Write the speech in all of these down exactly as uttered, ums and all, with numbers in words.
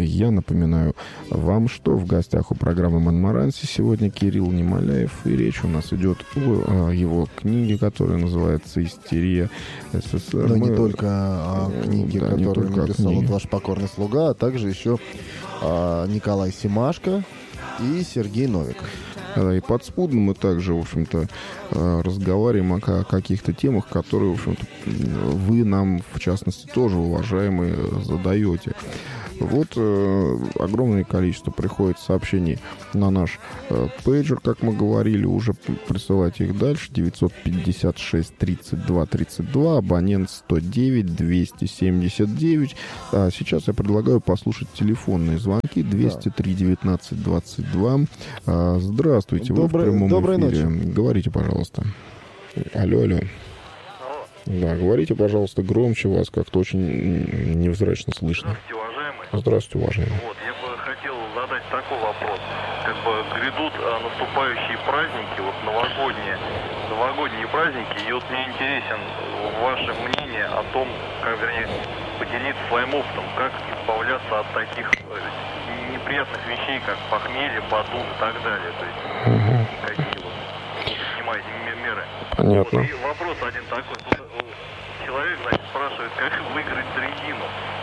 Я напоминаю вам, что в гостях у программы «Монмаранси» сегодня Кирилл Немоляев, и речь у нас идет о, о его книге, которая называется «Истерия СССР». Но Мы... не только о книге, да, которую написал вот ваш покорный слуга, а также еще а, Николай Семашко и Сергей Новиков. Да, и подспудно мы также, в общем-то, разговариваем о каких-то темах, которые, в общем-то, вы нам, в частности, тоже, уважаемые, задаете. Вот э, огромное количество приходит сообщений на наш э, пейджер, как мы говорили, уже присылайте их дальше. девятьсот пятьдесят шесть тридцать два тридцать два, абонент сто девять двести семьдесят девять. А сейчас я предлагаю послушать телефонные звонки двести три девятнадцать двадцать два. А, здравствуйте, Добрый, вы в прямом доброй эфире. Ночи. Говорите, пожалуйста. Алло, алло. Да, говорите, пожалуйста, громче, вас как-то очень невзрачно слышно. Здравствуйте, уважаемый. Здравствуйте, уважаемый. Вот, я бы хотел задать такой вопрос. Как бы грядут а, наступающие праздники, вот новогодние, новогодние праздники, и вот мне интересен ваше мнение о том, как, вернее, поделиться своим опытом, как избавляться от таких э, неприятных вещей, как похмелье, подум и так далее. То есть, Угу. какие вот принимаете меры. Понятно. Вот, и вопрос один такой. Тут, человек, значит, спрашивает, как выиграть дрезину.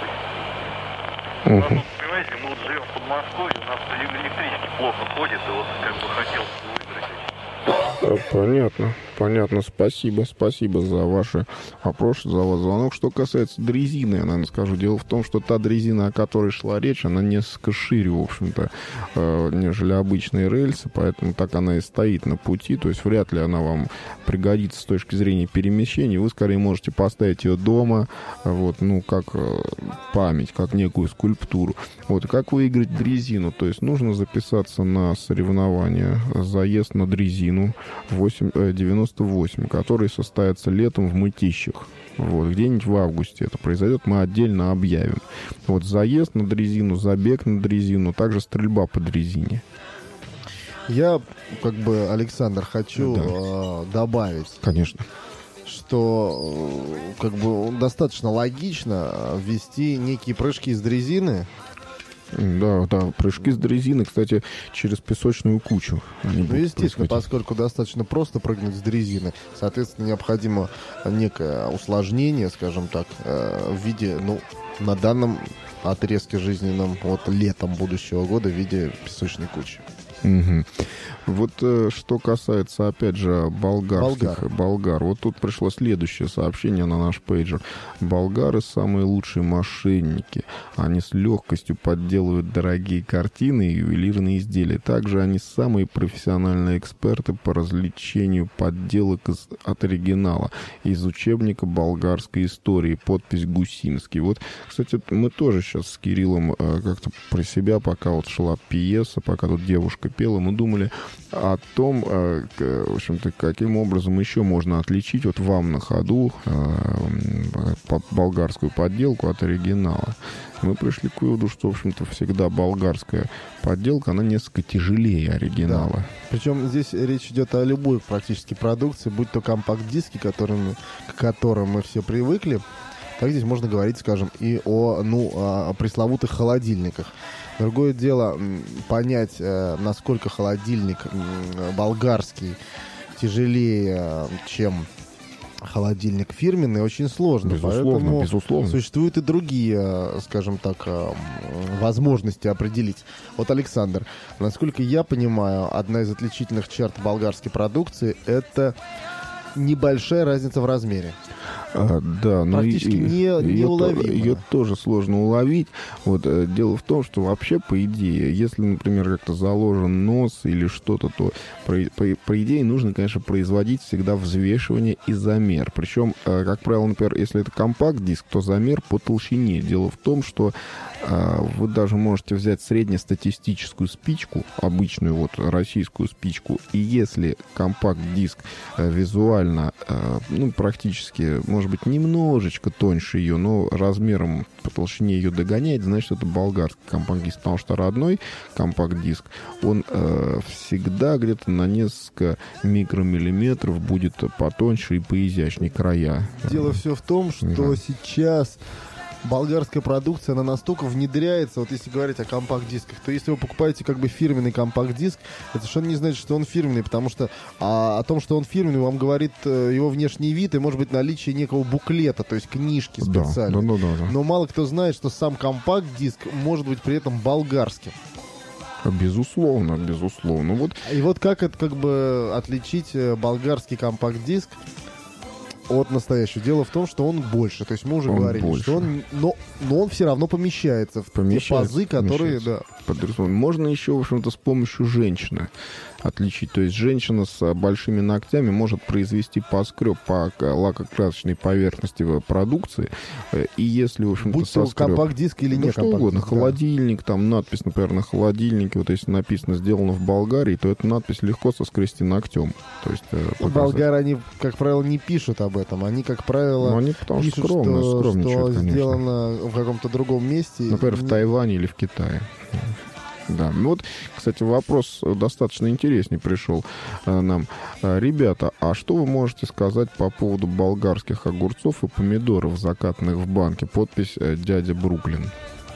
У нас, вот, понимаете, мы вот живем в Подмосковье, у нас электрички плохо ходят, и вот как бы хотел выиграть. Понятно, понятно. Спасибо, спасибо за ваши вопросы, за ваш звонок. Что касается дрезины, я, наверное, скажу. Дело в том, что та дрезина, о которой шла речь, она несколько шире, в общем-то, э, нежели обычные рельсы, поэтому так она и стоит на пути. То есть вряд ли она вам пригодится с точки зрения перемещения. Вы скорее можете поставить ее дома, вот, ну, как э, память, как некую скульптуру. Вот, как выиграть дрезину? То есть нужно записаться на соревнования, заезд на дрезину девяносто восемь, который состоится летом в Мытищах. Вот, где-нибудь в августе это произойдет, мы отдельно объявим. Вот заезд на дрезину, забег на дрезину, также стрельба по дрезине. Я, как бы, Александр, хочу Да. э, добавить, Конечно. что э, как бы достаточно логично ввести некие прыжки из дрезины. Да, да, прыжки с дрезины, кстати, через песочную кучу. Они Ну, будут естественно, происходить. поскольку достаточно просто прыгнуть с дрезины, соответственно, необходимо некое усложнение, скажем так, э, в виде, ну, на данном отрезке жизненном, вот летом будущего года, в виде песочной кучи. Угу. Вот э, что касается, опять же, болгарских, Болгар. болгар. Вот тут пришло следующее сообщение на наш пейджер. Болгары самые лучшие мошенники. Они с легкостью подделывают дорогие картины и ювелирные изделия. Также они самые профессиональные эксперты по развлечению подделок из, от оригинала. Из учебника болгарской истории. Подпись Гусинский. Вот, кстати, мы тоже сейчас с Кириллом э, как-то про себя, пока вот шла пьеса, пока тут девушка пела, мы думали о том, в общем-то, каким образом еще можно отличить вот вам на ходу болгарскую подделку от оригинала. Мы пришли к выводу, что, в общем-то, всегда болгарская подделка, она несколько тяжелее оригинала. Да. Причем здесь речь идет о любой практически продукции, будь то компакт-диски, которым, к которым мы все привыкли, так здесь можно говорить, скажем, и о, ну, о пресловутых холодильниках. Другое дело понять, насколько холодильник болгарский тяжелее, чем холодильник фирменный, очень сложно. Безусловно, Поэтому безусловно. Существуют и другие, скажем так, возможности определить. Вот, Александр, насколько я понимаю, одна из отличительных черт болгарской продукции — это небольшая разница в размере. А, да, но Практически и, не, ее, неуловимо. Ее тоже сложно уловить. Вот, э, дело в том, что вообще, по идее, если, например, как-то заложен нос или что-то, то, по, по, по идее, нужно, конечно, производить всегда взвешивание и замер. Причем, э, как правило, например, если это компакт-диск, то замер по толщине. Дело в том, что э, вы даже можете взять среднестатистическую спичку, обычную вот российскую спичку, и если компакт-диск э, визуально, э, ну, практически, может быть, немножечко тоньше ее, но размером по толщине ее догоняет, значит, это болгарский компакт-диск. Потому что родной компакт-диск, он э, всегда где-то на несколько микромиллиметров будет потоньше и поизящнее края. Дело все в том, что Да. сейчас болгарская продукция, она настолько внедряется, вот если говорить о компакт-дисках, то если вы покупаете как бы фирменный компакт-диск, это совершенно не значит, что он фирменный, потому что а, о том, что он фирменный, вам говорит э, его внешний вид и, может быть, наличие некого буклета, то есть книжки специальной. Да, да, да, да. Но мало кто знает, что сам компакт-диск может быть при этом болгарским. Безусловно, безусловно. Вот. И вот как это как бы отличить болгарский компакт-диск от настоящего? Дело в том, что он больше. То есть мы уже Он говорили, больше. что он, но, но он все равно помещается в Помещается, те пазы, которые, помещается. да. Подразумеваем. Можно еще, в общем-то, с помощью женщины отличить. То есть женщина с большими ногтями может произвести поскреб по лакокрасочной поверхности продукции. И если, в общем-то, Будь то соскреб... компакт-диск или ну, не что угодно. компакт-диск. Да. Холодильник, там надпись, например, на холодильнике, вот если написано «сделано в Болгарии», то эту надпись легко соскрести ногтем. То есть, Ну, болгары, они, как правило, не пишут об этом. Они, как правило, ну, они потому что пишут, скромно, что, скромничают, что конечно. сделано в каком-то другом месте. Например, в Не- Тайване или в Китае. Да. Ну вот, кстати, вопрос достаточно интересный пришел э, нам. Э, Ребята, а что вы можете сказать по поводу болгарских огурцов и помидоров, закатанных в банке? Подпись э, «Дядя Бруклин».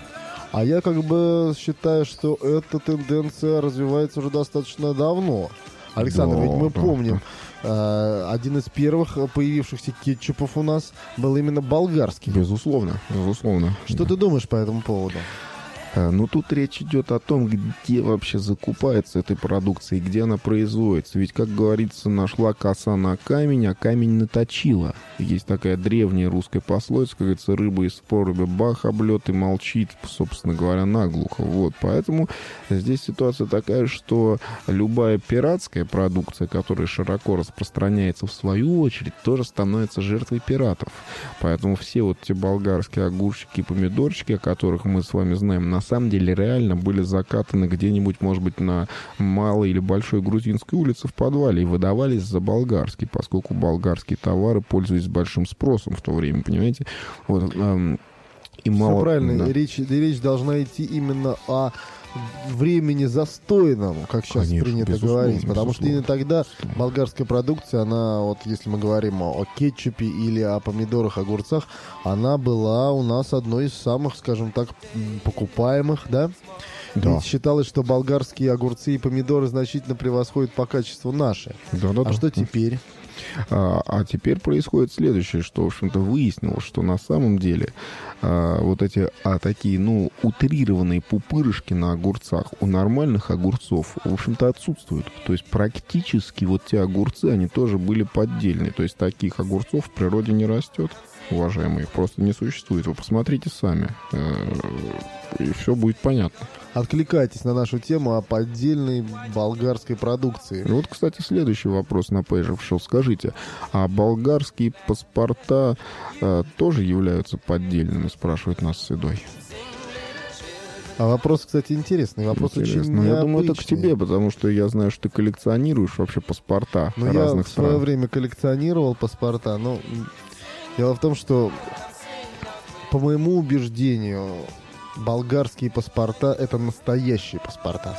А я как бы считаю, что эта тенденция развивается уже достаточно давно. Александр, Да, ведь мы да, помним, э, один из первых появившихся кетчупов у нас был именно болгарский. Безусловно, безусловно. Что Да. ты думаешь по этому поводу? А, Ну, тут речь идет о том, где вообще закупается эта продукция и где она производится. Ведь, как говорится, нашла коса на камень, а камень наточила. Есть такая древняя русская пословица, как говорится, рыба из проруби бах облет и молчит, собственно говоря, наглухо. Вот, поэтому здесь ситуация такая, что любая пиратская продукция, которая широко распространяется в свою очередь, тоже становится жертвой пиратов. Поэтому все вот те болгарские огурчики и помидорчики, о которых мы с вами знаем, на самом деле реально были закатаны где-нибудь, может быть, на малой или большой грузинской улице в подвале и выдавались за болгарские, поскольку болгарские товары пользуются большим спросом в то время, понимаете? Вот, эм, и Все мало... правильно. да. Речь, речь должна идти именно о времени застойному, как сейчас Конечно, принято безусловно, говорить. Потому что именно безусловно. тогда болгарская продукция, она, вот если мы говорим о, о кетчупе или о помидорах, огурцах, она была у нас одной из самых, скажем так, м, покупаемых, да? Да. Ведь считалось, что болгарские огурцы и помидоры значительно превосходят по качеству наши. Да-да-да. А что теперь? А, а теперь происходит следующее, что, в общем-то, выяснилось, что на самом деле а, вот эти а, такие, ну, утрированные пупырышки на огурцах у нормальных огурцов, в общем-то, отсутствуют. То есть практически вот те огурцы, они тоже были поддельные. То есть таких огурцов в природе не растет, уважаемые, их просто не существует. Вы посмотрите сами, э, и все будет понятно. Откликайтесь на нашу тему о поддельной болгарской продукции. И вот, кстати, следующий вопрос на пейджер пришел. Скажите, а болгарские паспорта э, тоже являются поддельными, спрашивает нас Седой. А вопрос, кстати, интересный. Вопрос Интересно. очень Ну, необычный. я думаю, это к тебе, потому что я знаю, что ты коллекционируешь вообще паспорта Ну, я разных в свое стран. время коллекционировал паспорта, но м, дело в том, что, по моему убеждению, болгарские паспорта — это настоящие паспорта.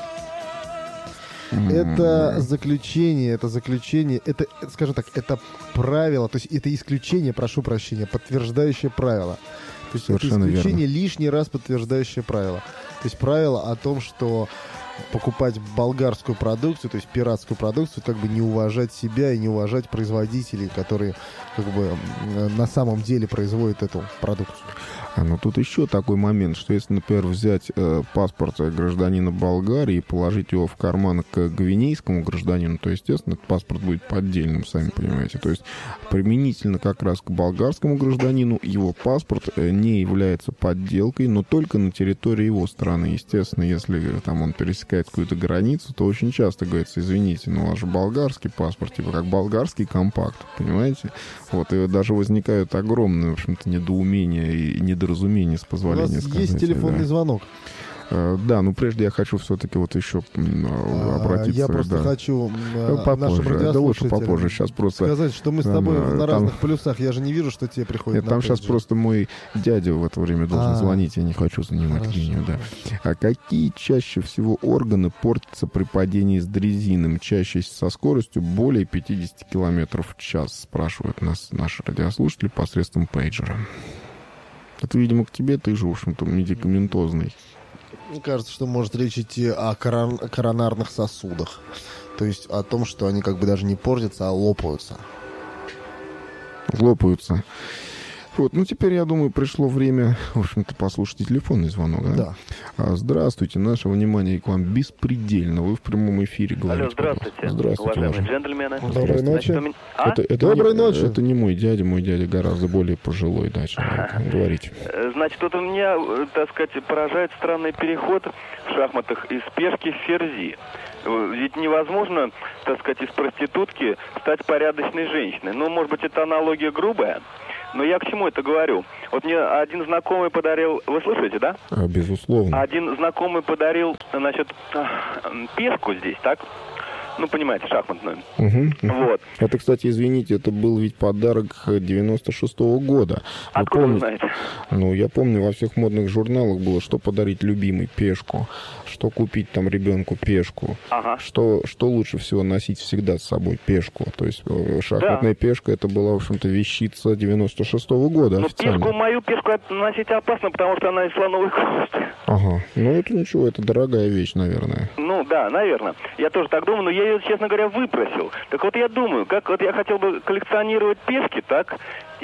Это заключение, это заключение, это, скажем так, это правило, то есть это исключение, прошу прощения, подтверждающее правило. То есть Совершенно это исключение верно. лишний раз подтверждающее правило. То есть правило о том, что покупать болгарскую продукцию, то есть пиратскую продукцию, как бы не уважать себя и не уважать производителей, которые как бы м, на самом деле производят эту продукцию. А, ну тут еще такой момент, что если, например, взять э, паспорт гражданина Болгарии и положить его в карман к гвинейскому гражданину, то, естественно, этот паспорт будет поддельным, сами понимаете. То есть применительно как раз к болгарскому гражданину его паспорт э, не является подделкой, но только на территории его страны. Естественно, если э, там он пересекает какую-то границу, то очень часто говорится: извините, но у вас же болгарский паспорт, типа как болгарский компакт, понимаете? Вот, и даже возникают огромные, в общем-то, недоумения и недоразумения, с У позволения нас сказать. есть телефонный да. звонок. Э, Да, ну прежде я хочу все-таки вот еще м, А, обратиться. Я просто да. хочу Э, э, нашим попозже, да лучше радиослушателям попозже. Сейчас просто... сказать, что мы с Там, тобой э, на там- разных полюсах. Я же не вижу, что тебе приходит Нет, на там сейчас пейджер. просто мой дядя в это время должен А. звонить, я не хочу занимать Хорошо. линию, да. А какие чаще всего органы портятся при падении с дрезином, чаще со скоростью более пятьдесят километров в час, спрашивают нас наши радиослушатели посредством пейджера. Это, видимо, к тебе, ты же, в общем-то, медикаментозный. Мне кажется, что может речь идти о корон... коронарных сосудах. То есть о том, что они как бы даже не портятся, а лопаются. Лопаются. Вот, ну теперь, я думаю, пришло время, в общем-то, послушать телефонный звонок, да? Да. А, здравствуйте, наше внимание к вам беспредельно. Вы в прямом эфире говорите. Алло, здравствуйте. Пожалуйста. Здравствуйте, уважаемые уважаемый. джентльмены. Доброй ночи. Значит, у меня- А? Это, это Доброй не, ночи. Это не мой дядя, мой дядя гораздо более пожилой, да, человек. Говорите. Э, Значит, вот у меня, э, так сказать, поражает странный переход в шахматах из пешки в ферзи. Э, Ведь невозможно, так сказать, из проститутки стать порядочной женщиной. Ну, может быть, это аналогия грубая, но я к чему это говорю? Вот мне один знакомый подарил... Вы слушаете, да? А, безусловно. Один знакомый подарил, значит, пешку здесь, так? Ну, понимаете, шахматную. Мгм, мгм. Вот. Это, кстати, извините, это был ведь подарок девяносто шестого года. Вы Откуда вы помните? знаете? Ну, я помню, во всех модных журналах было, что подарить любимой пешку, что купить там ребенку пешку, Ага. что, что лучше всего носить всегда с собой пешку. То есть э, шахматная пешка, это была, в общем-то, вещица девяносто шестого года Ну, официально. пешку, мою пешку носить опасно, потому что она из слоновой кости. Ага, ну это ничего, это дорогая вещь, наверное. Ну, да, наверное. Я тоже так думаю, но я ее, честно говоря, выпросил. Так вот я думаю, как вот я хотел бы коллекционировать пешки, так,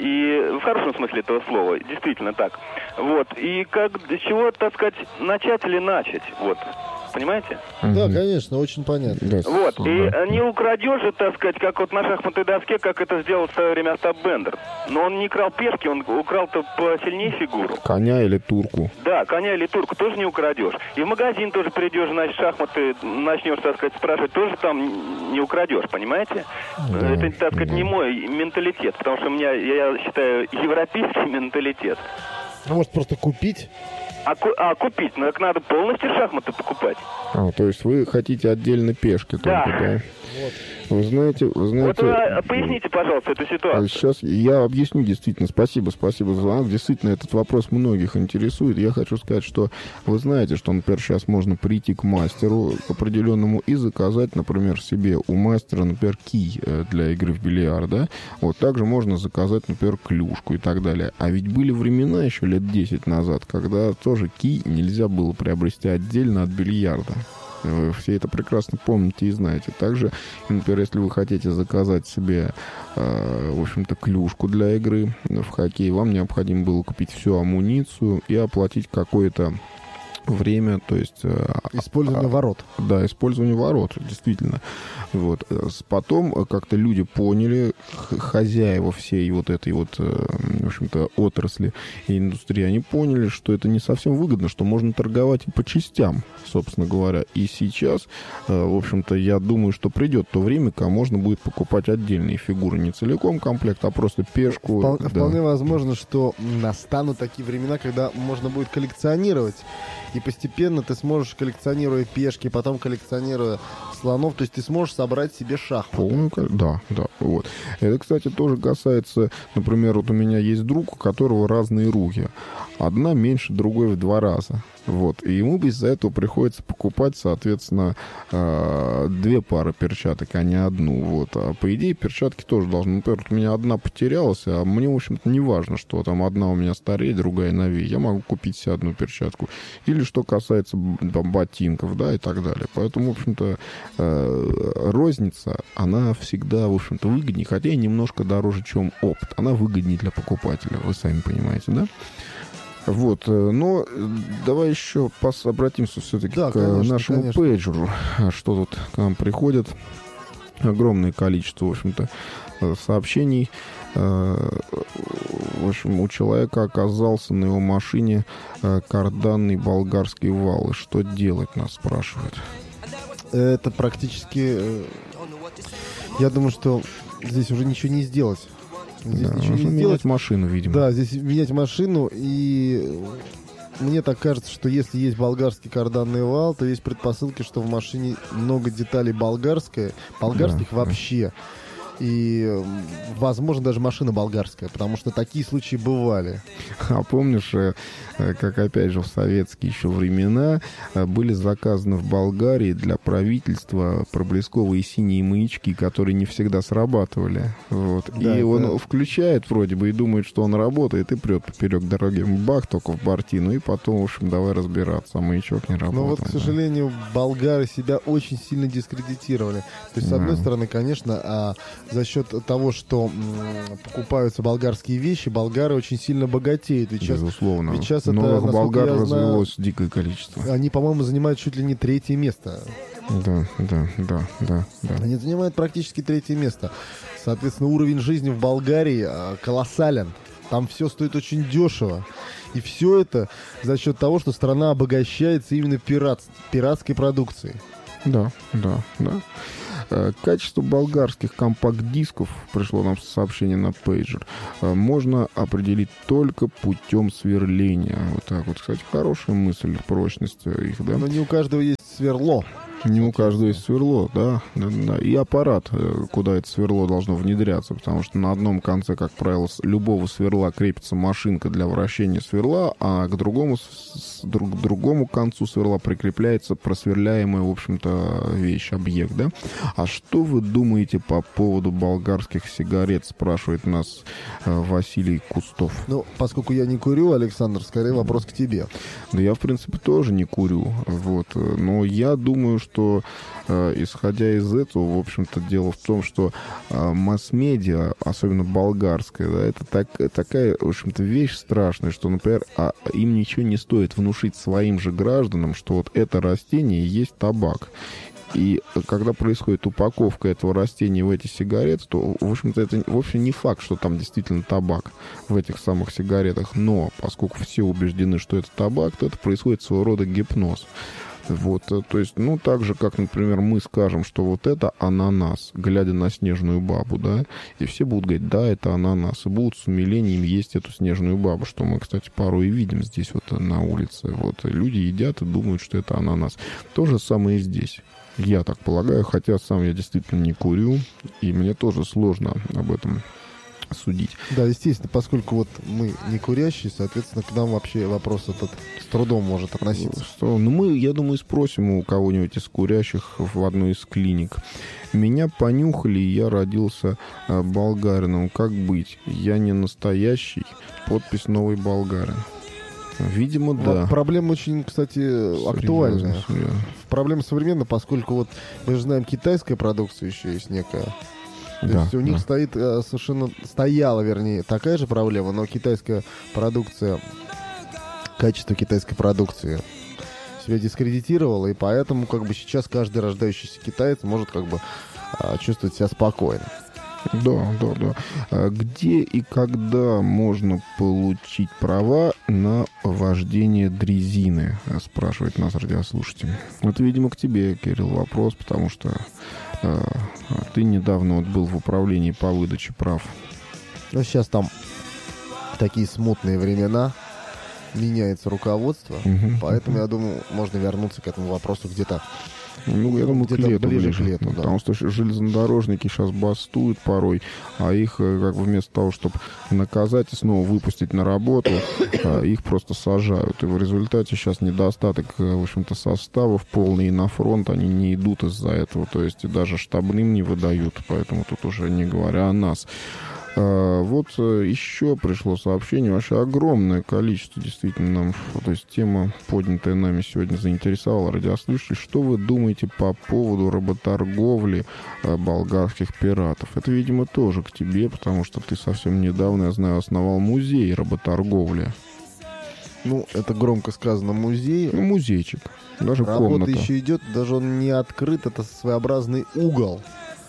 и в хорошем смысле этого слова, действительно так. Вот, и как, с чего, так сказать, начать или начать, вот. Понимаете? Да, Мгм. конечно, очень понятно. Да, Вот, с- и да. э, не украдешь же, так сказать, как вот на шахматной доске, как это сделал в свое время Остап Бендер. Но он не крал пешки, он украл-то посильнее фигуру. Коня или турку. Да, коня или турку тоже не украдешь. И в магазин тоже придешь, значит, шахматы начнешь, так сказать, спрашивать, тоже там не украдешь, понимаете? Да, Это, так сказать, да. не мой менталитет, потому что у меня, я считаю, европейский менталитет. Ну, может, просто купить? А, ку- а купить, ну так надо полностью шахматы покупать. А, то есть вы хотите отдельно пешки Да. только, да? Вы знаете, вы Вот знаете... вы а, поясните, пожалуйста, эту ситуацию. Сейчас я объясню действительно. Спасибо, спасибо за звонок. Действительно, этот вопрос многих интересует. Я хочу сказать, что вы знаете, что, например, сейчас можно прийти к мастеру к определенному и заказать, например, себе у мастера, например, кий э, для игры в бильярд, да? Вот также можно заказать, например, клюшку и так далее. А ведь были времена еще лет десять назад, когда тоже кий нельзя было приобрести отдельно от бильярда. Вы все это прекрасно помните и знаете. Также, например, если вы хотите заказать себе, э, в общем-то, клюшку для игры в хоккей, вам необходимо было купить всю амуницию и оплатить какое-то время, то есть... э, Использование а- ворот. Да, использование ворот, действительно. Вот. Э, с- Потом э, как-то люди поняли, х- хозяева всей вот этой вот, э, в общем-то, отрасли и индустрии, они поняли, что это не совсем выгодно, что можно торговать и по частям, собственно говоря. И сейчас, э, в общем-то, я думаю, что придет то время, когда можно будет покупать отдельные фигуры, не целиком комплект, а просто пешку. Впол- да. Вполне возможно, что настанут такие времена, когда можно будет коллекционировать. И постепенно ты сможешь, коллекционируя пешки, потом коллекционируя слонов, то есть ты сможешь собрать себе шахматы. Полную, ко- да, да, вот. Это, кстати, тоже касается, например, вот у меня есть друг, у которого разные руки. Одна меньше другой в два раза. Вот. И ему из-за этого приходится покупать, соответственно, э, две пары перчаток, а не одну. Вот. А по идее перчатки тоже должны. Например, вот у меня одна потерялась, а мне, в общем-то, не важно, что там одна у меня старее, другая новее. Я могу купить себе одну перчатку. Или что касается там, ботинков, да, и так далее. Поэтому, в общем-то, э, розница, она всегда, в общем-то, выгоднее, хотя и немножко дороже, чем опт. Она выгоднее для покупателя, вы сами понимаете, да? Вот, э, но э, давай еще пос- обратимся все-таки Да, к конечно, нашему конечно. пейджеру, что тут к нам приходит. Огромное количество, в общем-то, э, сообщений. Э, В общем, у человека оказался на его машине э, карданный болгарский вал. И что делать, нас спрашивают. Это практически... э, Я думаю, что здесь уже ничего не сделать. Здесь Да, ничего нужно не менять сделать. машину, видимо. Да, здесь менять машину, и мне так кажется, что если есть болгарский карданный вал, то есть предпосылки, что в машине много деталей болгарское, болгарских Да, да. вообще. И, возможно, даже машина болгарская, потому что такие случаи бывали. А помнишь, э, э, как опять же в советские еще времена э, были заказаны в Болгарии для правительства проблесковые синие маячки, которые не всегда срабатывали. Вот. Да, и он да. включает вроде бы и думает, что он работает, и прет поперек дороги. Бах, только в бортину. И потом, в общем, давай разбираться, а маячок не работает. Но вот, к сожалению, болгары себя очень сильно дискредитировали. То есть, с Да. одной стороны, конечно, а, за счет того, что м, покупаются болгарские вещи, болгары очень сильно богатеют. Ведь сейчас Безусловно. ведь сейчас это, Новых насколько болгар я знаю, развелось дикое количество. они, по-моему, занимают чуть ли не третье место. Да, да, да, да, да. Они занимают практически третье место. Соответственно, уровень жизни в Болгарии а, колоссален. Там все стоит очень дешево. И все это за счет того, что страна обогащается именно пират, пиратской продукцией. Да, да, да. Э, Качество болгарских компакт-дисков, пришло нам сообщение на пейджер, э, можно определить только путем сверления. Вот так вот, кстати, хорошая мысль, прочность их, да? Но не у каждого есть сверло. Не у каждого есть сверло, да, да, да. И аппарат, э, куда это сверло должно внедряться, потому что на одном конце, как правило, с любого сверла крепится машинка для вращения сверла, а к другому, с- с друг- к другому концу сверла прикрепляется просверляемая, в общем-то, вещь, объект, да. А что вы думаете по поводу болгарских сигарет, спрашивает нас э, Василий Кустов. Ну, поскольку я не курю, Александр, скорее вопрос к тебе. Да я, в принципе, тоже не курю, вот, э, но я думаю, что, э, исходя из этого, в общем-то, дело в том, что э, масс-медиа, особенно болгарская, да, это так, такая, в общем-то, вещь страшная, что, например, а, им ничего не стоит внушить своим же гражданам, что вот это растение и есть табак. И когда происходит упаковка этого растения в эти сигареты, то, в общем-то, это вовсе не факт, что там действительно табак в этих самых сигаретах. Но поскольку все убеждены, что это табак, то это происходит своего рода гипноз. Вот, э, то есть, ну, так же, как, например, мы скажем, что вот это ананас, глядя на снежную бабу, да, и все будут говорить, да, это ананас, и будут с умилением есть эту снежную бабу, что мы, кстати, порой и видим здесь вот на улице. Вот, люди едят и думают, что это ананас. То же самое и здесь. Я так полагаю, хотя сам я действительно не курю, и мне тоже сложно об этом судить. Да, естественно, поскольку вот мы не курящие, соответственно, к нам вообще вопрос этот с трудом может относиться. Что, ну, мы, я думаю, спросим у кого-нибудь из курящих в одной из клиник. Меня понюхали, и я родился э, болгарином. Как быть? Я не настоящий. Подпись «Новый болгарин». Видимо, да. Вот проблема очень, кстати, актуальная. Серьезно, серьезно. Проблема современная, поскольку вот мы же знаем, китайская продукция еще есть некая. То Да, есть у них да. стоит э, совершенно, стояла, вернее, такая же проблема, но китайская продукция, качество китайской продукции себя дискредитировало, и поэтому как бы сейчас каждый рождающийся китаец может как бы э, чувствовать себя спокойно. Да, да, да. А где и когда можно получить права на вождение дрезины, спрашивает нас радиослушатель. Это, видимо, к тебе, Кирилл, вопрос, потому что э, ты недавно вот был в управлении по выдаче прав. Но сейчас там такие смутные времена, меняется руководство, Мгм. поэтому, я думаю, можно вернуться к этому вопросу где-то. Ну, я думаю, к Где-то лету ближе ближе. к лету, да. Потому что ш- железнодорожники сейчас бастуют порой, а их, э, как бы вместо того, чтобы наказать и снова выпустить на работу, а, их просто сажают. И в результате сейчас недостаток, э, в общем-то, составов полный, и на фронт они не идут из-за этого. То есть и даже штабным не выдают, поэтому тут уже не говоря о нас. А, Вот э, еще пришло сообщение, вообще огромное количество, действительно, нам, то есть тема, поднятая нами сегодня, заинтересовала радиослушателей. Что вы думаете по поводу работорговли э, болгарских пиратов? Это, видимо, тоже к тебе, потому что ты совсем недавно, я знаю, основал музей работорговли. Ну, это громко сказано, музей. Ну, музейчик, даже Работа комната. еще идет, даже он не открыт, это своеобразный угол.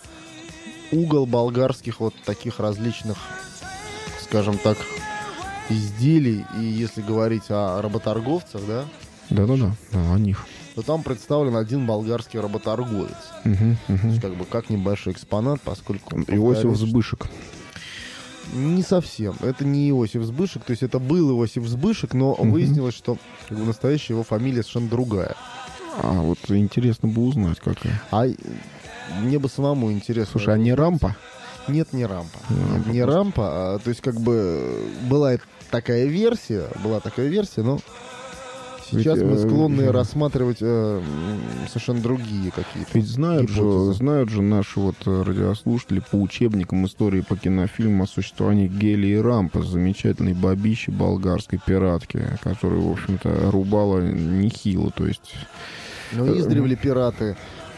Угол болгарских вот таких различных, скажем так, изделий. И если говорить о работорговцах, да, Да-да-да, да, о них. то там представлен один болгарский работорговец. Мгм, То мгм. есть как бы как небольшой экспонат, поскольку... Иосиф повторюсь, Збышек. Не совсем. Это не Иосиф Збышек, то есть это был Иосиф Збышек, но Мгм. выяснилось, что как бы, настоящая его фамилия совершенно другая. А вот интересно бы узнать, какая. А мне бы самому интересно. Слушай, а не Рампа? Нет, не рампа. Рампа Не просто. рампа, а, то есть как бы была такая версия, была такая версия, но сейчас Ведь, мы э, склонны э, рассматривать э, м, совершенно другие какие-то Ведь знают же, гипотезы. знают же наши вот э, радиослушатели по учебникам истории по кинофильму о существовании Гелии Рампы, замечательной бабищи болгарской пиратки, которая, в общем-то, рубала нехило, то есть... Но издревле пираты,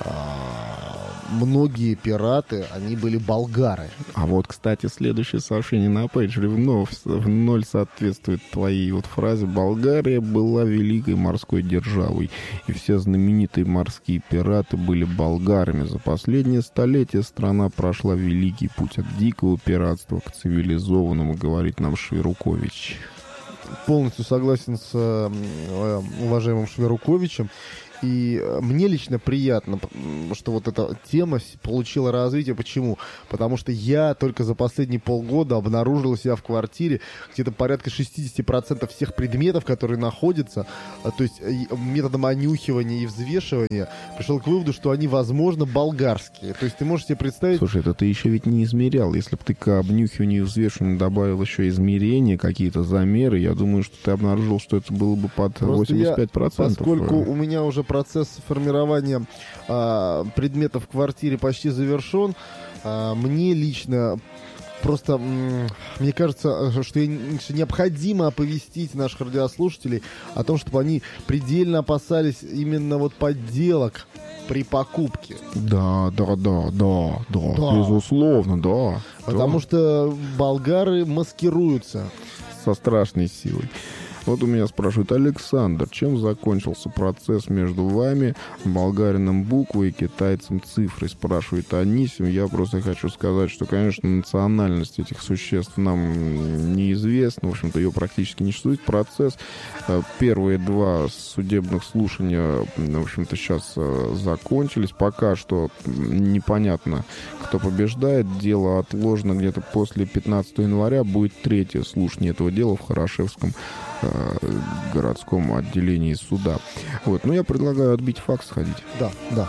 а, многие пираты, они были болгары. А вот, кстати, следующее сообщение на пейджере вновь в ноль соответствует твоей вот фразе. Болгария была великой морской державой, и все знаменитые морские пираты были болгарами. За последнее столетие страна прошла великий путь от дикого пиратства к цивилизованному, говорит нам Швирукович. Полностью согласен с э, уважаемым Швируковичем. И мне лично приятно, что вот эта тема получила развитие. Почему? Потому что я только за последние полгода обнаружил себя в квартире где-то порядка шестьдесят процентов всех предметов, которые находятся, то есть методом онюхивания и взвешивания, пришел к выводу, что они, возможно, болгарские. То есть ты можешь себе представить... Слушай, это ты еще ведь не измерял. Если бы ты к обнюхиванию и взвешиванию добавил еще измерения, какие-то замеры, я думаю, что ты обнаружил, что это было бы под Просто восемьдесят пять процентов. Я, поскольку у меня уже процесс формирования а, предметов в квартире почти завершен, а, мне лично просто, м- мне кажется, что, я, что необходимо оповестить наших радиослушателей о том, чтобы они предельно опасались именно вот подделок при покупке. Да, да, да, да, да, Да. безусловно, да. Потому да. что болгары маскируются. Со страшной силой. Вот у меня спрашивают: Александр, чем закончился процесс между вами, болгарином буквой и китайцем цифрой? Спрашивает Анисим. Я просто хочу сказать, что, конечно, национальность этих существ нам неизвестна. В общем-то, ее практически не существует. Процесс, первые два судебных слушания, в общем-то, сейчас закончились. Пока что непонятно, кто побеждает. Дело отложено где-то после пятнадцатого января. Будет третье слушание этого дела в Хорошевском городском отделении суда. Вот. Ну, я предлагаю отбить факт, сходить. Да, да.